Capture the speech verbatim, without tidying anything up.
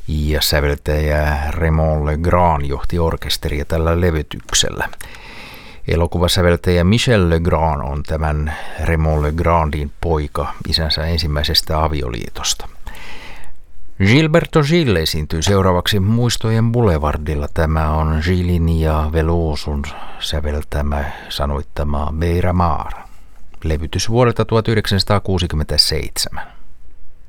ja säveltäjä Raymond Legrand johti orkesteria tällä levytyksellä. Elokuvasäveltäjä Michel Legrand on tämän Raymond Legrandin poika isänsä ensimmäisestä avioliitosta. Gilberto Gil esiintyy seuraavaksi Muistojen Boulevardilla. Tämä on Gilin ja Velosun säveltämä, sanoittama Beira Mar. Levytys vuodelta tuhatyhdeksänsataakuusikymmentäseitsemän.